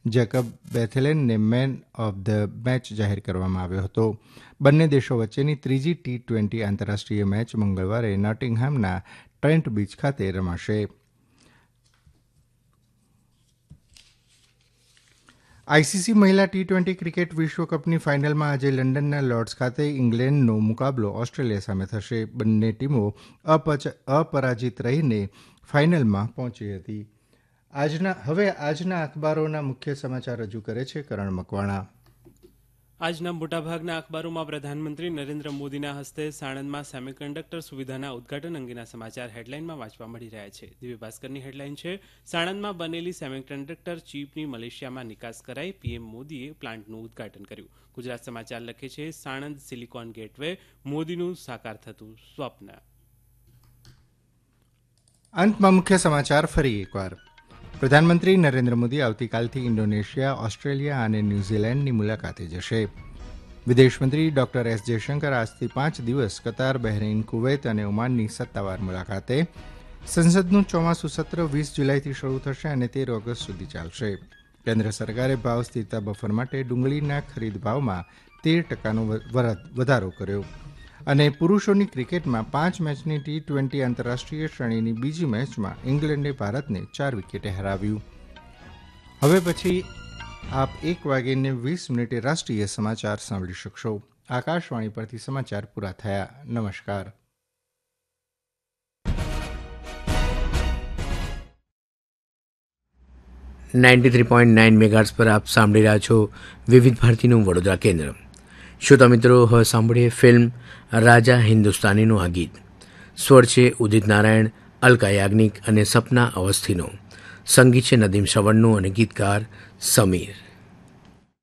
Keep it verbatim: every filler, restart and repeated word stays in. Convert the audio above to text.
Jacob બેથેલેનને man of the match જાહેર કરવામાં આવ્યો હતો. બંને દેશો વચ્ચેની ત્રીજી ટી ટ્વેન્ટી આંતરરાષ્ટ્રીય મેચ મંગળવારે નોટિંગહામના ટ્રેન્ટ બીચ ખાતે રમાશે. આઈસીસી મહિલા ટી ટ્વેન્ટી ક્રિકેટ વિશ્વકપની ફાઇનલમાં આજે લંડનના લોર્ડ્સ ખાતે ઇંગ્લેન્ડનો મુકાબલો ઓસ્ટ્રેલિયા સામે થશે. બંને ટીમો અપરાજિત રહીને ફાઇનલમાં પહોંચી હતી. આજના હવે આજના અખબારોના મુખ્ય સમાચાર રજૂ કરે છે કરણ મકવાણા. આજના મોટાભાગના અખબારોમાં પ્રધાનમંત્રી નરેન્દ્ર મોદીના હસ્તે સાણંદમાં સેમિકન્ડક્ટર સુવિધાના ઉદઘાટન અંગેના સમાચાર હેડલાઇનમાં વાંચવા મળી રહ્યા છે. દિવ્ય ભાસ્કરની હેડલાઇન છે, સાણંદમાં બનેલી સેમિકન્ડક્ટર ચીપની મલેશિયામાં નિકાસ કરાઈ, પીએમ મોદીએ પ્લાન્ટનું ઉદઘાટન કર્યું. ગુજરાત સમાચાર લખે છે, સાણંદ સિલિકોન ગેટવે, મોદીનું સાકાર થતું સ્વપ્ન. અંતમાં મુખ્ય સમાચાર ફરી એકવાર. પ્રધાનમંત્રી નરેન્દ્ર મોદી આવતીકાલથી ઇન્ડોનેશિયા, ઓસ્ટ્રેલિયા અને ન્યૂઝીલેન્ડની મુલાકાતે જશે. વિદેશમંત્રી ડોક્ટર એસ જયશંકર આજથી પાંચ દિવસ કતાર, બહેરીન, કુવૈત અને ઓમાનની સત્તાવાર મુલાકાતે. સંસદનું ચોમાસું સત્ર વીસ જુલાઈથી શરૂ થશે અને તેર ઓગસ્ટ સુધી ચાલશે. કેન્દ્ર સરકારે ભાવ સ્થિરતા બફર માટે ડુંગળીના ખરીદ ભાવમાં તેર ટકાનો વધારો કર્યો. અને પુરુષોની ક્રિકેટમાં પાંચ મેચની ટી ટ્વેન્ટી આંતરરાષ્ટ્રીય શ્રેણીની બીજી મેચમાં ઇંગ્લેન્ડે ભારતને ચાર વિકેટે હરાવ્યું. હવે પછી આપ એક વાગીને વીસ મિનિટે રાષ્ટ્રીય સમાચાર સાંભળી શકશો. આકાશવાણી પરથી સમાચાર પૂરા થયા. નમસ્કાર. Ninety three point nine megahertz પર આપ સાંભળી રહ્યા છો વિવિધ ભારતીનું વડોદરા કેન્દ્ર. શ્રોતા મિત્રો, હવે સાંભળીએ ફિલ્મ રાજા હિન્દુસ્તાનીનું આ ગીત. સ્વર છે ઉદિત નારાયણ, અલકા યાજ્ઞિક અને સપના અવસ્થીનો. સંગીત છે નદીમ શ્રવણનું અને ગીતકાર સમીર.